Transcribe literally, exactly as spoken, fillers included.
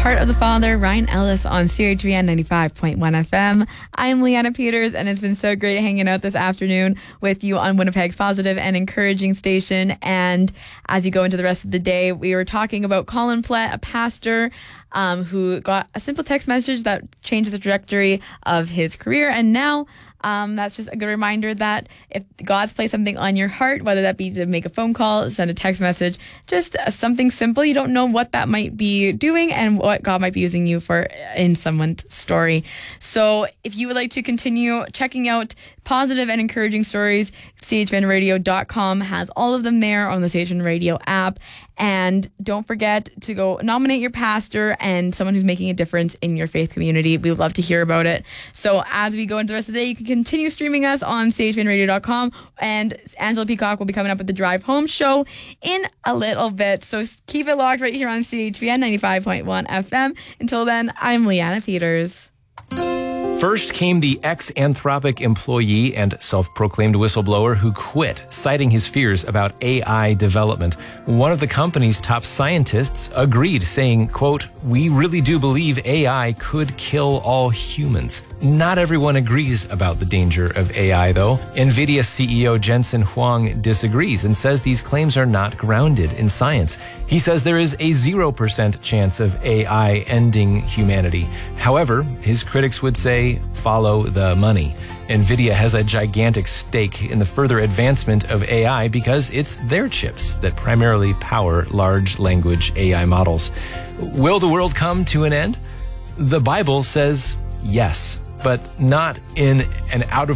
Heart of the Father, Ryan Ellis on C H V N ninety-five point one F M. I'm Leanna Peters, and it's been so great hanging out this afternoon with you on Winnipeg's positive and encouraging station. And as you go into the rest of the day, we were talking about Colin Flett, a pastor um, who got a simple text message that changed the trajectory of his career. And now Um, that's just a good reminder that if God's placed something on your heart, whether that be to make a phone call, send a text message, just uh, something simple, you don't know what that might be doing and what God might be using you for in someone's story. So if you would like to continue checking out positive and encouraging stories, C H V N radio dot com has all of them there on the C H V N Radio app. And don't forget to go nominate your pastor and someone who's making a difference in your faith community. We would love to hear about it. So as we go into the rest of the day, you can continue streaming us on C H V N radio dot com. And Angela Peacock will be coming up with the Drive Home show in a little bit. So keep it locked right here on C H V N ninety-five point one F M. Until then, I'm Leanna Peters. First came the ex-Anthropic employee and self-proclaimed whistleblower who quit, citing his fears about A I development. One of the company's top scientists agreed, saying, quote, "We really do believe A I could kill all humans." Not everyone agrees about the danger of A I, though. NVIDIA C E O Jensen Huang disagrees and says these claims are not grounded in science. He says there is a zero percent chance of A I ending humanity. However, his critics would say, follow the money. NVIDIA has a gigantic stake in the further advancement of A I because it's their chips that primarily power large language A I models. Will the world come to an end? The Bible says yes, but not in an out of